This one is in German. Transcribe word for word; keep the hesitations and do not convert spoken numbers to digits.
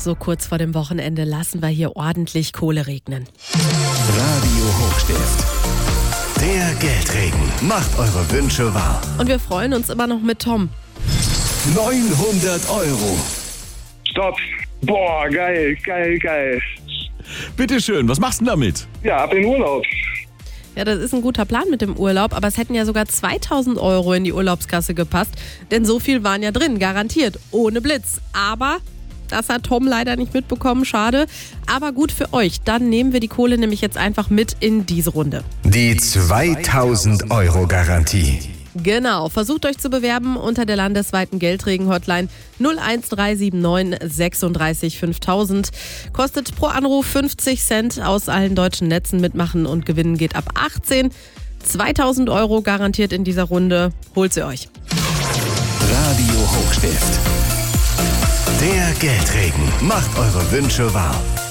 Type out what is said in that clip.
so kurz vor dem Wochenende lassen wir hier ordentlich Kohle regnen. Radio Hochstift. Der Geldregen macht eure Wünsche wahr. Und wir freuen uns immer noch mit Tom. neunhundert Euro. Stopp. Boah, geil, geil, geil. Bitteschön, was machst du denn damit? Ja, ab in Urlaub. Ja, das ist ein guter Plan mit dem Urlaub, aber es hätten ja sogar zweitausend Euro in die Urlaubskasse gepasst, denn so viel waren ja drin, garantiert, ohne Blitz. Aber das hat Tom leider nicht mitbekommen, schade. Aber gut für euch, dann nehmen wir die Kohle nämlich jetzt einfach mit in diese Runde. Die zweitausend Euro Garantie. Genau, versucht euch zu bewerben unter der landesweiten Geldregen-Hotline null eins drei sieben neun sechsunddreißig fünftausend. Kostet pro Anruf fünfzig Cent, aus allen deutschen Netzen mitmachen und gewinnen geht ab achtzehn. zweitausend Euro garantiert in dieser Runde, holt sie euch. Radio Hochstift. Der Geldregen macht eure Wünsche wahr.